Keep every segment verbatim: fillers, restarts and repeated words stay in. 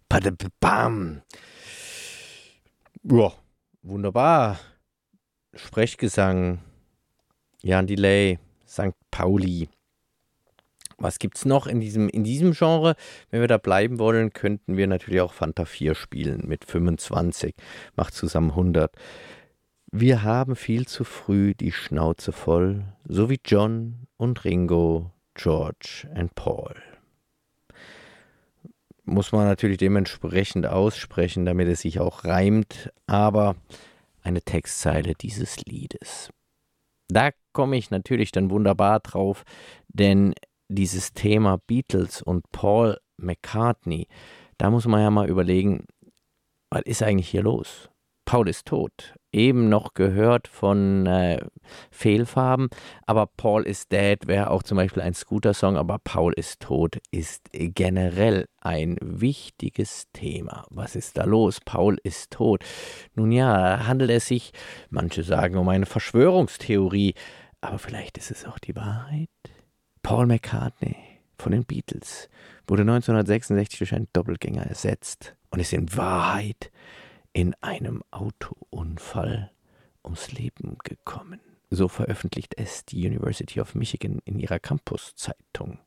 Padabam. Ja, wunderbar. Sprechgesang, Jan Delay, Sankt Pauli. Was gibt's noch in diesem, in diesem Genre? Wenn wir da bleiben wollen, könnten wir natürlich auch Fanta vier spielen mit fünfundzwanzig. Macht zusammen hundert. Wir haben viel zu früh die Schnauze voll, so wie John und Ringo, George und Paul. Muss man natürlich dementsprechend aussprechen, damit es sich auch reimt, aber eine Textzeile dieses Liedes. Da komme ich natürlich dann wunderbar drauf, denn dieses Thema Beatles und Paul McCartney, da muss man ja mal überlegen, was ist eigentlich hier los? Paul ist tot. Eben noch gehört von äh, Fehlfarben, aber Paul is Dead wäre auch zum Beispiel ein Scooter-Song, aber Paul ist tot ist generell ein wichtiges Thema. Was ist da los? Paul ist tot. Nun ja, handelt es sich, manche sagen, um eine Verschwörungstheorie, aber vielleicht ist es auch die Wahrheit. Paul McCartney von den Beatles wurde neunzehnhundertsechsundsechzig durch einen Doppelgänger ersetzt und ist in Wahrheit in einem Autounfall ums Leben gekommen. So veröffentlicht es die University of Michigan in ihrer Campus-Zeitung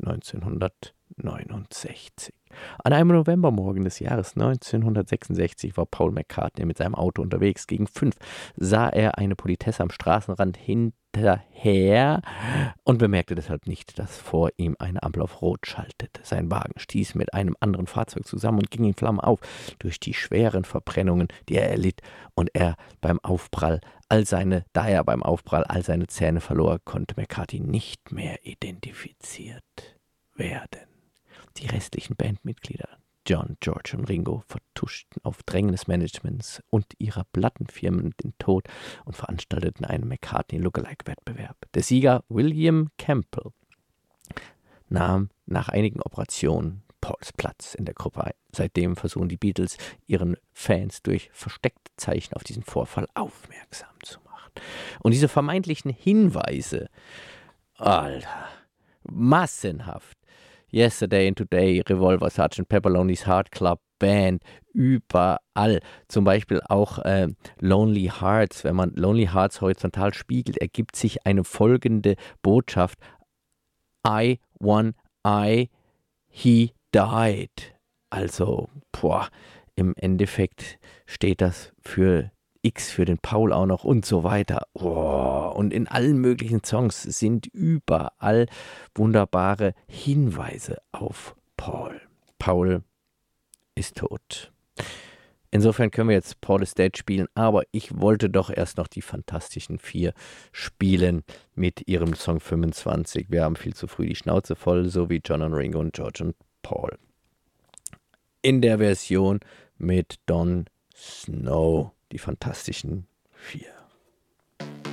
neunzehnhundertneunundsechzig. An einem Novembermorgen des Jahres neunzehnhundertsechsundsechzig war Paul McCartney mit seinem Auto unterwegs. Gegen fünf sah er eine Politesse am Straßenrand hinterher und bemerkte deshalb nicht, dass vor ihm eine Ampel auf Rot schaltete. Sein Wagen stieß mit einem anderen Fahrzeug zusammen und ging in Flammen auf durch die schweren Verbrennungen, die er erlitt, und er beim Aufprall all seine, da er beim Aufprall all seine Zähne verlor, konnte McCartney nicht mehr identifiziert werden. Die restlichen Bandmitglieder, John, George und Ringo, vertuschten auf Drängen des Managements und ihrer Plattenfirmen den Tod und veranstalteten einen McCartney-Lookalike-Wettbewerb. Der Sieger William Campbell nahm nach einigen Operationen Pauls Platz in der Gruppe ein. Seitdem versuchen die Beatles, ihren Fans durch versteckte Zeichen auf diesen Vorfall aufmerksam zu machen. Und diese vermeintlichen Hinweise, Alter, massenhaft. Yesterday and Today, Revolver, Sergeant Pepper, Lonely's Heart Club Band, überall. Zum Beispiel auch äh, Lonely Hearts. Wenn man Lonely Hearts horizontal spiegelt, ergibt sich eine folgende Botschaft. I, one, I, he died. Also, boah, im Endeffekt steht das für X für den Paul auch noch und so weiter. Oh, und in allen möglichen Songs sind überall wunderbare Hinweise auf Paul. Paul ist tot. Insofern können wir jetzt Paul is Dead spielen, aber ich wollte doch erst noch die Fantastischen Vier spielen mit ihrem Song fünfundzwanzig. Wir haben viel zu früh die Schnauze voll, so wie John und Ringo und George und Paul. In der Version mit Don Snow. Die Fantastischen Vier.